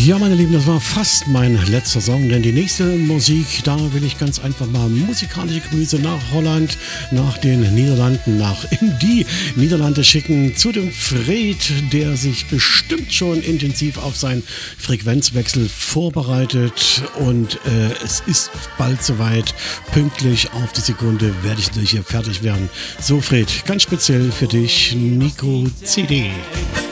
Ja, meine Lieben, das war fast mein letzter Song, denn die nächste Musik, da will ich ganz einfach mal musikalische Grüße nach Holland, nach den Niederlanden, in die Niederlande schicken, zu dem Fred, der sich bestimmt schon intensiv auf seinen Frequenzwechsel vorbereitet und es ist bald soweit, pünktlich auf die Sekunde werde ich natürlich hier fertig werden. So Fred, ganz speziell für dich, Nico CD.